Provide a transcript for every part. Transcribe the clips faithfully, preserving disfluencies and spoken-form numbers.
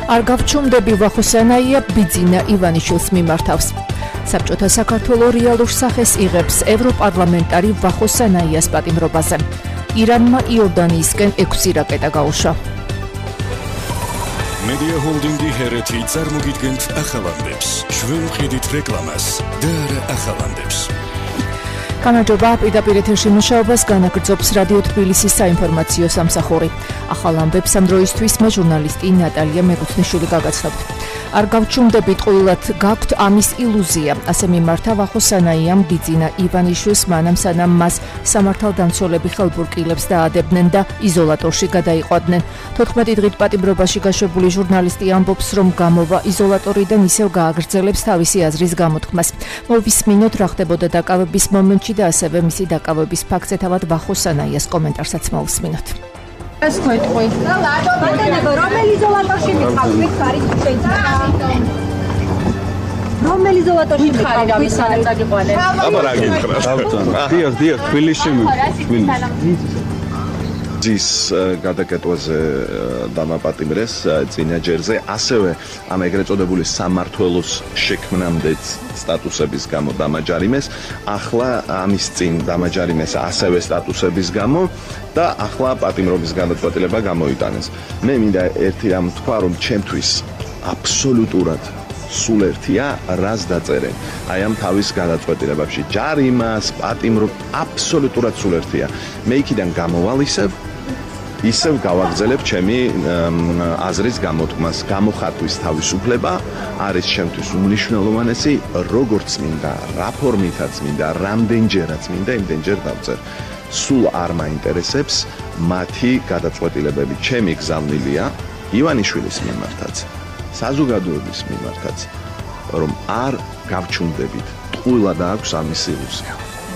არ გავჩუმდები ვახოსანაია ბიძინა ივანიშვილს მიმართავს. საბჭოთა საქართველოს რეალურ სახეს იღებს ევროპარლამენტარი ვახოსანაიას პატიმრობაზე. ირანმა იორდანიისკენ ექვსი რაკეტა გაუშვა. Media Holding-ი ჰერეთი წარმოგიდგენთ ახალანდებს. ჩვენ ვყიდით რეკლამას და არა ახალანდებს. გამარჯობა, პირდაპირ ეთერში მუშაობას განაგრძობს რადიო თბილისის საინფორმაციო სამსახური. ახალ ამბებს ამ დროისთვის მე ჟურნალისტი ნატალია მეგუთნიშვილი გაგაცნობთ. არ გავჩუმდები ტყუილად გაქვთ ამის ილუზია, ასე მიმართა ვახოსანაიამ ბიძინა ივანიშვილს მანამ სანამ მას სამართალდამცველები ხელბურკილებს დაადებდნენ და იზოლატორში გადაიყვანდნენ. თოთხმეტი დღით პატიმრობაში გაშვებული ჟურნალისტი ამბობს, რომ გამოვა იზოლატორიდან ისევ გააგრძელებს თავისი აზრის გამოთქმას. მოვისმინოთ რა ხდებოდა დაკავების მომენტში და ასევე მისი დაკავების ფაქტზე თავად ვახოსანაიას კომენტარსაც მოვისმინოთ. ეს ქვეტყვი. რომელი იზოლატორში მიყავით არის შეიძლება? რომელი იზოლატორში მიყავით და ვის არ წაგიყვანეთ? აბა რა გითხრათ? დიახ, დიახ, თბილისში თბილისში. ძის გადაკეტვაზე დამაპატიმრეს წინა ჯერზე, ასევე ამ ეგრეთ წოდებული სამმართველოს შექმნამდე სტატუსების გამო დამაჯარიმეს, ახლა ამის წინ დამაჯარიმეს ასევე სტატუსების გამო და ახლა პატიმრობის გადაწყვეტილება გამოიტანეს. მე მინდა ერთი რამ თქვა, რომ ჩემთვის აბსოლუტურად სულ ერთია რას დაწერენ. აი ამ თავის გადაწყვეტილებებში ჯარიმას, პატიმრობ აბსოლუტურად სულ ერთია. მე იქიდან გამოვალ ისევ ისევ გავაგრძელებ ჩემი აზრის გამოთქმას. გამოხატვის თავისუფლება არის ჩემთვის უმნიშვნელოვანესი, როგორც მინდა, რა ფორმითაც მინდა, რამდენჯერაც მინდა, იმდენჯერ დავწერ. სულ არ მაინტერესებს მათი გადაწყვეტილებები. ჩემი გზავნილია ივანიშვილის მიმართაც, საზოგადოების მიმართაც, რომ არ გავჩუმდებით. ტყუილად აქვს ამის ილუზია.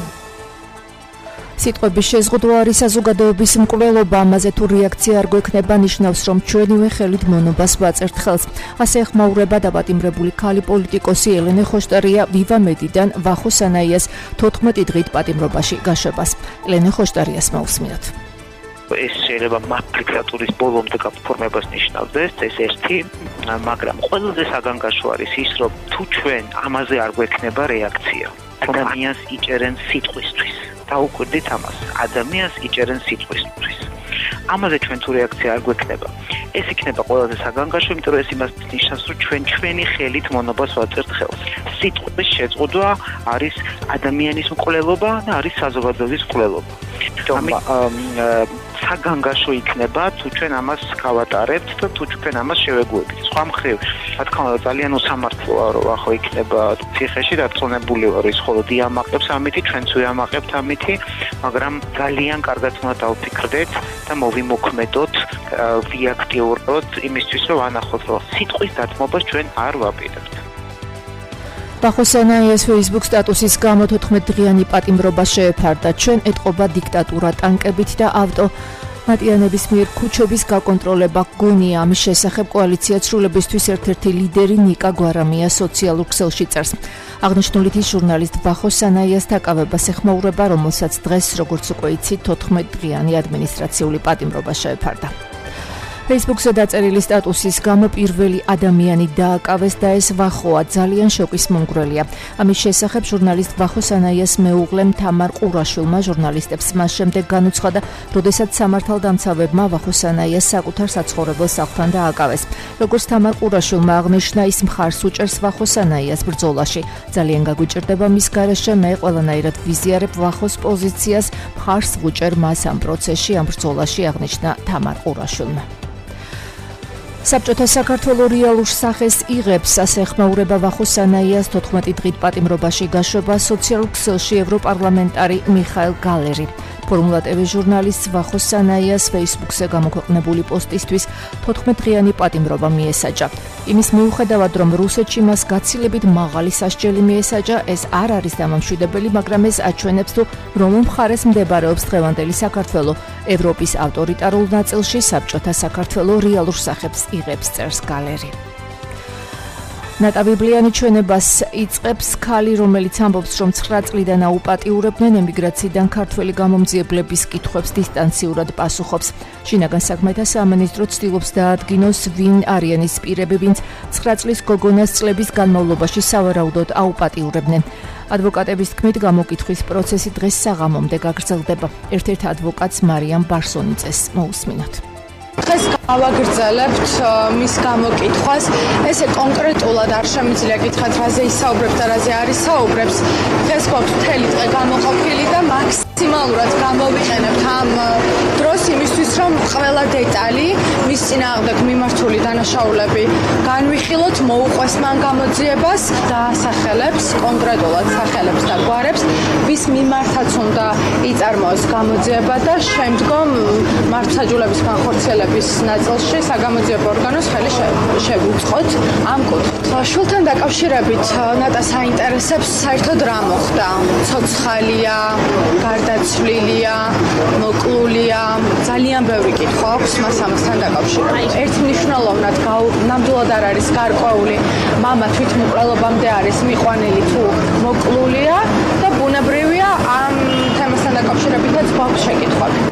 სიტყვების შეზღუდვა არის საზოგადოების მკვლელობა, ამაზე თუ რეაქცია არ გვექნება, ნიშნავს, რომ ჩვენივე ხელით მონობას ვაწერთ ხელს. ასე ეხმაურება დაპატიმრებული ქალი პოლიტიკოსი ელენე ხოშტარია ვივამედიდან ვახოსანაიას თოთხმეტი დღით პატიმრობაში გაშვებას. ელენე ხოშტარიას მოვსმინოთ. ეს შეიძლება მაფრიკატურის ბოლომდე გაფორმებას ნიშნავდეს, ეს ერთი, მაგრამ ყველაზე საგანგაშო არის ის, რომ თუ ჩვენ ამაზე არ გვექნება რეაქცია, ადამიანს იჭერენ სიტყვისთვის. დაუკვირდით ამას, ადამიანს იჭერენ სიტყვისთვის. ამაზე ჩვენ თუ რეაქცია არ გვექნება, ეს იქნება ყველაზე საგანგაშო, იმიტომ რომ ეს იმას ნიშნავს, რომ ჩვენ ჩვენი ხელით მონობას ვაწერთ ხელს. სიტყვის შეწყვეტა არის ადამიანის მკვლელობა და არის საზოგადოების მკვლელობა. საგანგაშო იქნება თუ ჩვენ ამას გავატარებთ და თუ ჩვენ ამას შევეგუებით. სხვა მხრივ, რა თქმა უნდა, ძალიან უსამართლოა, რომ ახლა იქნება ციხეში დაწონებული ვარ, ის ხოლო დიამაყებს ამითი, ჩვენც ვიამაყებთ ამითი, მაგრამ ძალიან კარგად უნდა დავფიქრდეთ და მოვიმოქმედოთ, ვიაქტიუროთ იმისთვის, რომ ვანახოთ, რომ სიტყვის დათმობას ჩვენ არ ვაპირებთ. ვახოსანაიას Facebook სტატუსის გამო თოთხმეტი დღიანი პატიმრობა შეეფარდა. ჩვენ ეტყობა დიქტატურა ტანკებით და ავტო მატიანების მიერ ქუჩების გაკონტროლება გონია. ამის შესახებ კოალიცია ცრულებისთვის ერთ-ერთი ლიდერი ნიკა გვარამია სოციალურ ქსელში წერს. აღნიშნულით ის ჟურნალისტ ვახოსანაიას დაკავებას ეხმაურება, რომელსაც დღეს, როგორც უკვე იცით, თოთხმეტი დღიანი ადმინისტრაციული პატიმრობა შეეფარდა. Facebook-ზე დაწერილი სტატუსის გამო პირველი ადამიანი დააკავეს და ეს ვახოა, ძალიან შოკის მომგვრელია. ამის შესახებ ჟურნალისტ ვახოსანაიას მეუღლემ თამარ ყურაშვილმა ჟურნალისტებს მას შემდეგ განუცხადა, როდესაც სამართალდამცავებმა ვახოსანაიას საკუთარ საცხოვრებელ სახლთან დააკავეს. როგორც თამარ ყურაშვილმა აღნიშნა, ის მხარს უჭერს ვახოსანაიას ბრძოლაში. ძალიან გაგვიჭირდება მის გარეშე, მე ყველანაირად ვიზიარებ ვახოს პოზიციას, მხარს ვუჭერ მას ამ პროცესში, ამ ბრძოლაში, აღნიშნა თამარ ყურაშვილმა. საბჭოთა საქართველოს რეალურ სახეს იღებს, ასე ეხმაურება ვახოსანაიას თოთხმეტი დღით პატიმრობაში გაშვება სოციალურ ქსელში ევროპარლამენტარი მიხაილ გალერი. ფორმულა ტევ ჟურნალისტს ვახოსანაიას Facebook-ზე გამოქვეყნებული პოსტისთვის თოთხმეტი დღიანი პატიმრობა მიესაჯა. იმის მიუხედავად, რომ რუსეთში მას გაცილებით მაღალი სასჯელი მიესაჯა, ეს არ არის დამამშვიდებელი, მაგრამ ეს აჩვენებს, თუ რომ მხარეს მდებარეობს დღევანდელი საქართველო. ევროპის ავტორიტარულ ნაწილში საბჭოთა საქართველოს რეალურ სახებს იღებს, წერს გალერი. ნატავიბლიანი ჩვენებას იწყებს ქალი, რომელიც ამბობს, რომ ცხრა წლიდან აუპატიურებდნენ ემიგრაციიდან ქართველი გამომძიებლების კითხვებს დისტანციურად პასუხობს. შინაგან საქმეთა სამინისტრო ცდილობს დაადგინოს, ვინ არიან ის პირები, ვინც ცხრა წლის გოგონას წლების განმავლობაში სავარაუდოდ აუპატიურებდნენ. ადვოკატების თქმით, გამოკითხვის პროცესი დღეს საღამომდე გაგრძელდება. ერთ-ერთ ადვოკატს მარიამ ბარსონიძეს მოусმინოთ. დღეს გავაგრძელებთ მის გამოკითხვას. ესე კონკრეტულად არ შემიძლია გითხრათ, რაზე ისაუბრებს და რაზე არ ისაუბრებს. დღეს გვაქვს მთელი დღე გამოყოფილი და მაქსიმალურად გამოვიყენებთ ამ დროს იმისთვის, რომ ყველა დეტალი მის წინააღმდეგ მიმართული დანაშაულები განვიხილოთ, მოუყვეს მან გამოძიებას და სახელებს, კონკრეტულად სახელებს და გვარებს, ვის მიმართაც უნდა იწარმოოს გამოძიება და შემდგომ მართლმსაჯულების განხორციელების ნაწილში საგამოძიებო ორგანოს ხელი შევუწყოთ ამ კუთხით. შულთან დაკავშირებით ნატას აინტერესებს საერთოდ რა მოხდა. ცოცხალია, გარდაცვლილია, მოკლულია, ძალიან ბევრი კითხვა აქვს მას ამასთან დაკავშირებით. ერთმნიშვნელოვნად ნამდვილად არ არის გარკვეული, მამა თვითმკვლელობამდე არის მიყვანილი თუ მოკლულია და ბუნებრივია ამ თემასთან დაკავშირებითაც გვაქვს შეკითხვები.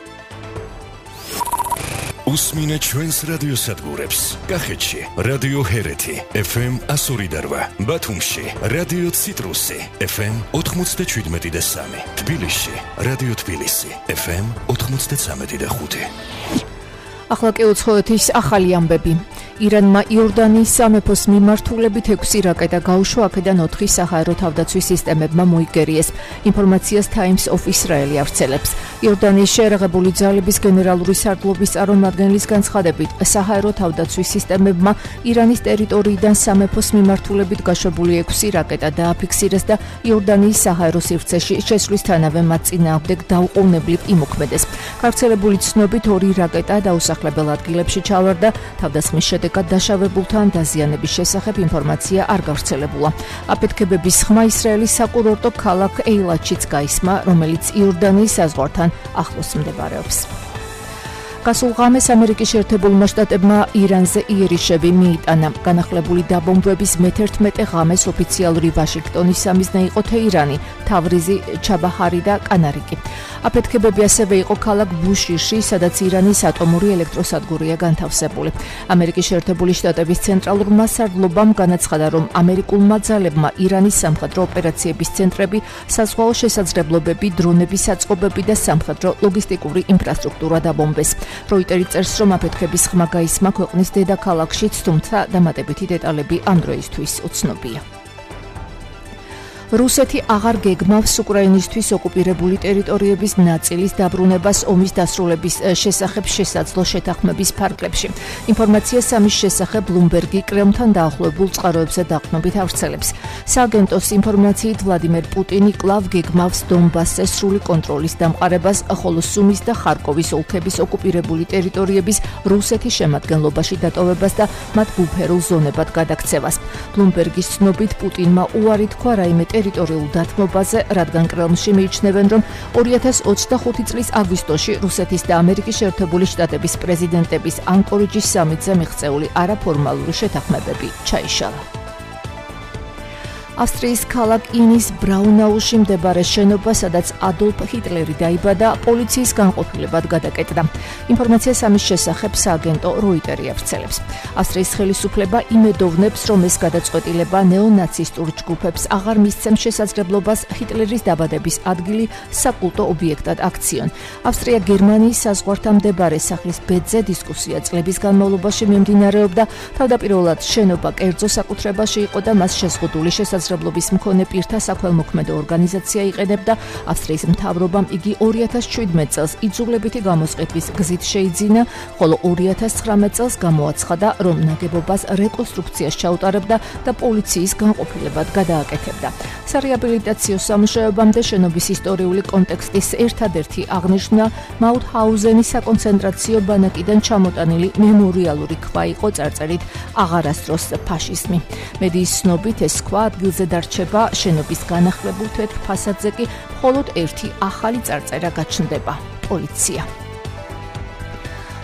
უსმინე ჩვენს რადიოსადგურებს. კახეთში რადიო ჰერეთი ეფ ემ εκατო ორი და რვა, ბათუმში რადიო ციტრუსი ეფ ემ ოთხმოცდაშვიდმეტი და სამი, თბილისში რადიო თბილისი ეფ ემ ოთხმოცდაცამეტი და ხუთი. ახლა კი უცხოეთის ახალი ამბები. ირანმა იორდანიის სამეფოს მიმართულებით ექვსი რაკეტა გაუშვა, აქედან ოთხი საჰაერო თავდაცვის სისტემებმა მოიგერიეს. ინფორმაციას Times of Israel ავრცელებს. იორდანიის შეერაღებული ძალების გენერალური სარდლობის წარმომადგენლის განცხადებით, საჰაერო თავდაცვის სისტემებმა ირანის ტერიტორიიდან სამეფოს მიმართულებით გაშვებული ექვსი რაკეტა დააფიქსირეს და იორდანიის საჰაერო სივრცეში შესვლისთანავე მათ წინააღმდეგ დაუყოვნებლივ იმოქმედეს. გავრცელებული ცნობით ორი რაკეტა დაუსახლებელ ადგილებში ჩავარდა, თავდასხმის შედეგად დაშავებულთან დაზიანების შესახებ ინფორმაცია არ გავრცელებულა. აფეთქებების ხმა ისრაელის საკურორტო ქალაქ ეილატშიც გაისმა, რომელიც იორდანიის საზღვართან ახლოს მდებარეობს. გასულ ღამეს ამერიკის შეერთებულმა შტატებმა ირანზე იერიშები მიიტანა. განახლებული დაბომბვების მეთერთმეტე ღამეს ოფიციალური ვაშინგტონის სამიზნე იყო თეირანი, თავრიზი, ჩაბაჰარი და კანარიკი. აფეთქებები ასევე იყო ქალაქ ბუშიში, სადაც ირანის ატომური ელექტროსადგურია განთავსებული. ამერიკის შეერთებული შტატების ცენტრალურმა სარდლობამ განაცხადა, რომ ამერიკულმა ძალებმა ირანის სამხედრო ოპერაციების ცენტრები, საზღვაო შესაძლებლობები, დრონების საწყობები და სამხედრო ლოგისტიკური ინფრასტრუქტურა დაბომბეს. როიტერი წერს, რომ აფეთქების ხმა გაისმა ქვეყნის დედაქალაქშიც, თუმცა დამატებითი დეტალები ამ დროისთვის უცნობია. რუსეთი აღარ გეგმავს უკრაინისთვის ოკუპირებული ტერიტორიების ნაწილის დაბრუნებას ომის დასრულების შესახებ შესაძლო შეთანხმების ფარგლებში. ინფორმაციას ამის შესახებ ბლუმბერგი კრემლთან დაახლოებულ წყაროებზე დაყრდნობით ავრცელებს. სააგენტოს ინფორმაციით ვლადიმერ პუტინი კვლავ გეგმავს დონბასზე სრული კონტროლის დამყარებას, ხოლო სუმის და ხარკოვის ოლქების ოკუპირებული ტერიტორიების რუსეთის შემადგენლობაში დატოვებას და მათ ბუფერულ ზონებად გადაქცევას. ბლუმბერგის ცნობით პუტინმა უარი თქვა რაიმე ტერიტორიულ დათმობაზე, რადგან კრემლში მიიჩნევენ, რომ ორი ათას ოცდახუთი წლის აგვისტოში რუსეთის და ამერიკის შეერთებული შტატების პრეზიდენტების ანკორიჯის სამიტზე მიღწეული არაფორმალური შეთანხმებები ჩაიშალა. ავსტრიის ქალაქ ინის ბრაუნაუში მდებარე შენობა, სადაც ადოლფ ჰიტლერი დაიბადა, პოლიციის განყოფილებად გადაკეტდა. ინფორმაციას ამის შესახებ სააგენტო როიტერი ავრცელებს. ავსტრიის ხელისუფლება იმედოვნებს, რომ ეს გადაწყვეტილება ნეონაცისტურ ჯგუფებს აღარ მისცემს შესაძლებლობას ჰიტლერის დაბადების ადგილი საკულტო ობიექტად აქციონ. ავსტრია გერმანიის საზღვართან მდებარე სახლის ბედზე დისკუსია წლების განმავლობაში მიმდინარეობდა, თავდაპირველად შენობა კერძო საკუთრებაში იყო და მას შეზღუდული შესაძლებლობა შესაძლებლობის მქონე პირთა საქველმოქმედო ორგანიზაცია იყენებდა. ავსტრიის მთავრობამ იგი ორი ათას შვიდმეტ წელს იძულებითი გამოსყიდვის გზით შეიძინა, ხოლო ორი ათას ცხრამეტ წელს გამოაცხადა, რომ ნაგებობას რეკონსტრუქციას ჩაუტარებდა და პოლიციის განყოფილებად გადააკეთებდა. სარეაბილიტაციო სამუშაოებამდე შენობის ისტორიული კონტექსტის ერთადერთი აღნიშვნა მაუთჰაუზენის საკონცენტრაციო ბანაკიდან ჩამოტანილი მემორიალური ქვა იყო წარწერით „აღარასდროს ფაშიზმი“. მედიის ცნობით ეს ქვა ადგილზე დარჩება, შენობის განახლებულ თეთრ ფასადზე კი მხოლოდ ერთი ახალი წარწერა გაჩნდება. პოლიცია.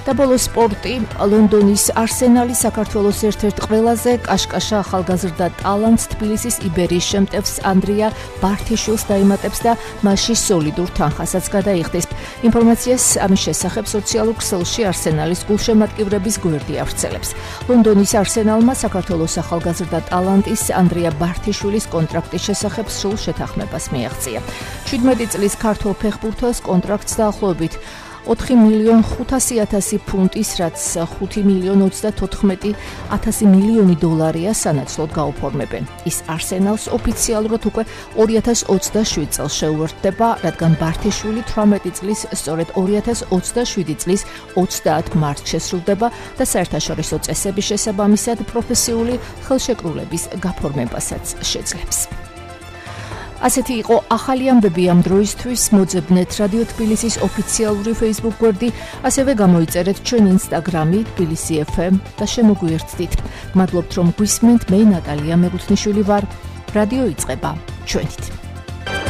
და ბოლო სპორტი ლონდონის არსენალი საქართველოს ერთ-ერთ ყველაზე კაშკაშა ახალგაზრდა ტალანტს თბილისის იბერიის შემტევს ანდრია ბართიშვილს დაემატებს და მასში სოლიდურ თანხასაც გადაიხდის. ინფორმაციას ამის შესახებ სოციალურ ქსელში არსენალის გულშემატკივრების გვერდი ავრცელებს. ლონდონის არსენალმა საქართველოს ახალგაზრდა ტალანტის ანდრია ბართიშვილის კონტრაქტის შესახებ სრულ შეთანხმებას მიაღწია. შვიდმეტი წლის ქართველ ფეხბურთელს კონტრაქტს დაახლოებით ოთხი მილიონი ხუთასი ათასი ფუნტის, რაც ხუთი მილიონი ოცდათოთხმეტი ათასი მილიონი დოლარია სანაცვლოდ გაუფორმებენ. ის არსენალს ოფიციალურად უკვე ორი ათას ოცდაშვიდ წელს შეუერთდება, რადგან ბართიშვილი თვრამეტი წლის, სწორედ ორი ათას ოცდაშვიდი წლის ოცდაათ მარტს შესრულდება და საერთაშორისო წესების შესაბამისად პროფესიული ხელშეკრულების გაფორმებასაც შეძლებს. ასეთი იყო ახალი ამბები ამ დროისთვის. მოძებნეთ რადიო თბილისის ოფიციალური Facebook გვერდი, ასევე გამოიწერეთ ჩვენ Instagram-ი თბილისი ეფ ემ და შემოგვიერთდით. მადლობთ რომ გვისმენთ. მე ნატალია მეგუთნიშვილი ვარ. რადიო იწყება ჩვენით.